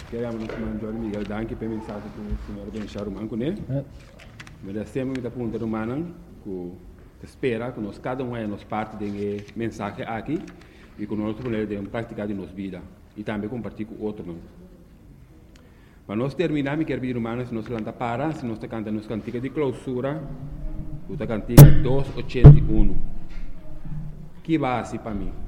Queremos nos mandar Miguel Danke para mensagem que o senhor deixar o manco, né? Mas sempre me aponta o mano que espera que nós cada um é nos parte de mensagem aqui e que nós podemos praticar em nossa vida e também compartilhar com outro. Para nós terminar, me quero pedir humanos, se nós canta para, se nós canta nos cantiga de clausura, o cantiga 281. Que base para mim?